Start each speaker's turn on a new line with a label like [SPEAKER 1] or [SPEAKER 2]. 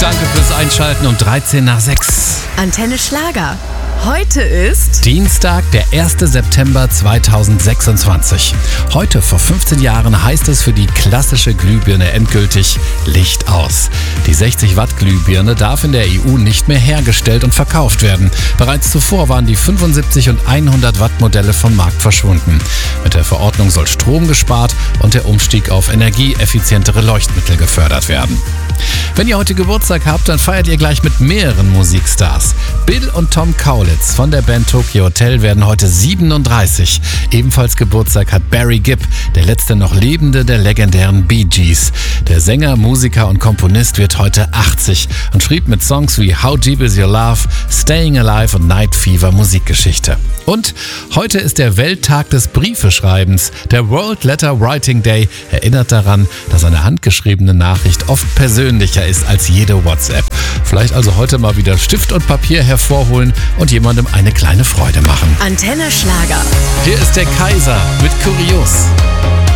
[SPEAKER 1] Danke fürs Einschalten um 13 nach 6.
[SPEAKER 2] Antenne Schlager. Heute ist
[SPEAKER 1] Dienstag, der 1. September 2026. Heute vor 15 Jahren heißt es für die klassische Glühbirne endgültig Licht aus. Die 60 Watt Glühbirne darf in der EU nicht mehr hergestellt und verkauft werden. Bereits zuvor waren die 75 und 100 Watt Modelle vom Markt verschwunden. Mit der Verordnung soll Strom gespart und der Umstieg auf energieeffizientere Leuchtmittel gefördert werden. Wenn ihr heute Geburtstag habt, dann feiert ihr gleich mit mehreren Musikstars. Bill und Tom Kaulitz von der Band Tokyo Hotel werden heute 37. Ebenfalls Geburtstag hat Barry Gibb, der letzte noch Lebende der legendären Bee Gees. Der Sänger, Musiker und Komponist wird heute 80 und schrieb mit Songs wie How Deep Is Your Love, Staying Alive und Night Fever Musikgeschichte. Und heute ist der Welttag des Briefeschreibens. Der World Letter Writing Day erinnert daran, dass eine handgeschriebene Nachricht oft persönlicher ist als jede WhatsApp. Vielleicht also heute mal wieder Stift und Papier hervorholen und jemandem eine kleine Freude machen.
[SPEAKER 2] Antenne Schlager.
[SPEAKER 1] Hier ist der Kaiser mit Kurios.